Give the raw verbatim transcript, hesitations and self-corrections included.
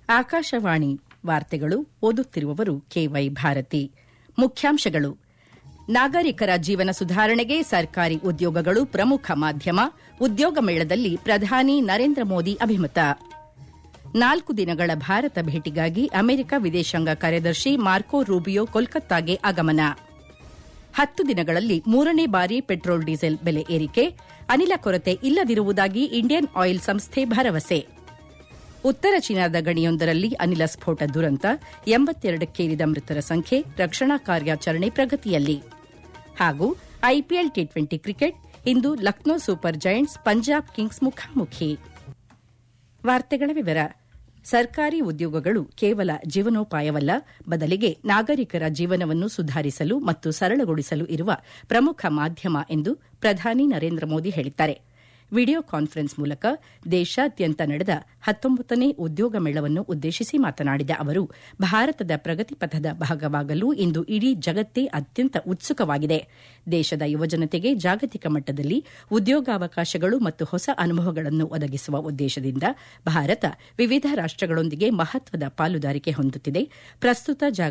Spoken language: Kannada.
ಆಕಾಶವಾಣಿ ವಾರ್ತೆಗಳು ಓದುತ್ತಿರುವವರು ಕೆವೈ ಭಾರತಿ. ಮುಖ್ಯಾಂಶಗಳು: ನಾಗರಿಕರ ಜೀವನ ಸುಧಾರಣೆಗೆ ಸರ್ಕಾರಿ ಉದ್ಯೋಗಗಳು ಪ್ರಮುಖ ಮಾಧ್ಯಮ, ಉದ್ಯೋಗ ಮೇಳದಲ್ಲಿ ಪ್ರಧಾನಿ ನರೇಂದ್ರ ಮೋದಿ ಅಭಿಮತ. ನಾಲ್ಕು ದಿನಗಳ ಭಾರತ ಭೇಟಿಗಾಗಿ ಅಮೆರಿಕ ವಿದೇಶಾಂಗ ಕಾರ್ಯದರ್ಶಿ ಮಾರ್ಕೊ ರೂಬಿಯೋ ಕೋಲ್ಕತ್ತಾಗೆ ಆಗಮನ. ಹತ್ತು ದಿನಗಳಲ್ಲಿ ಮೂರನೇ ಬಾರಿ ಪೆಟ್ರೋಲ್ ಡೀಸೆಲ್ ಬೆಲೆ ಏರಿಕೆ, ಅನಿಲ ಕೊರತೆ ಇಲ್ಲದಿರುವುದಾಗಿ ಇಂಡಿಯನ್ ಆಯಿಲ್ ಸಂಸ್ಥೆ ಭರವಸೆ. ಉತ್ತರ ಚೀನಾದ ಗಣಿಯೊಂದರಲ್ಲಿ ಅನಿಲ ಸ್ಫೋಟ ದುರಂತ, ಎಂಬತ್ತೆರಡಕ್ಕೇರಿದ ಮೃತರ ಸಂಖ್ಯೆ, ರಕ್ಷಣಾ ಕಾರ್ಯಾಚರಣೆ ಪ್ರಗತಿಯಲ್ಲಿ. ಹಾಗೂ ಐಪಿಎಲ್ ಟಿ ಟ್ವೆಂಟಿ ಕ್ರಿಕೆಟ್, ಇಂದು Lucknow super Giants Punjab Kings ಮುಖಾಮುಖಿ. ವಾರ್ತೆಗಳ ವಿವರ. ಸರ್ಕಾರಿ ಉದ್ಯೋಗಗಳು ಕೇವಲ ಜೀವನೋಪಾಯವಲ್ಲ, ಬದಲಿಗೆ ನಾಗರಿಕರ ಜೀವನವನ್ನು ಸುಧಾರಿಸಲು ಮತ್ತು ಸರಳಗೊಳಿಸಲು ಇರುವ ಪ್ರಮುಖ ಮಾಧ್ಯಮ ಎಂದು ಪ್ರಧಾನಿ ನರೇಂದ್ರ ಮೋದಿ ಹೇಳಿದ್ದಾರೆ. ವಿಡಿಯೋ ಕಾನ್ಫರೆನ್ಸ್ ಮೂಲಕ ದೇಶಾದ್ಯಂತ ನಡೆದ ಹತ್ತೊಂಬತ್ತನೇ ಉದ್ಯೋಗ ಮೇಳವನ್ನು ಉದ್ದೇಶಿಸಿ ಮಾತನಾಡಿದ ಅವರು, ಭಾರತದ ಪ್ರಗತಿ ಪಥದ ಭಾಗವಾಗಲು ಇಂದು ಇಡೀ ಜಗತ್ತೇ ಅತ್ಯಂತ ಉತ್ಸುಕವಾಗಿದೆ. ದೇಶದ ಯುವಜನತೆಗೆ ಜಾಗತಿಕ ಮಟ್ಟದಲ್ಲಿ ಉದ್ಯೋಗಾವಕಾಶಗಳು ಮತ್ತು ಹೊಸ ಅನುಭವಗಳನ್ನು ಒದಗಿಸುವ ಉದ್ದೇಶದಿಂದ ಭಾರತ ವಿವಿಧ ರಾಷ್ಟಗಳೊಂದಿಗೆ ಮಹತ್ವದ ಪಾಲುದಾರಿಕೆ ಹೊಂದುತ್ತಿದೆ. ಪ್ರಸ್ತುತ